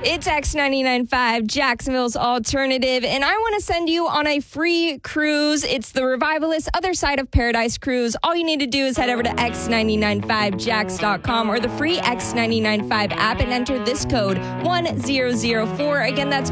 It's X99.5, Jacksonville's alternative, and I want to send you on a free cruise. It's the Revivalist Other Side of Paradise cruise. All you need to do is head over to x995jax.com or the free X995 app and enter this code 1004. Again, that's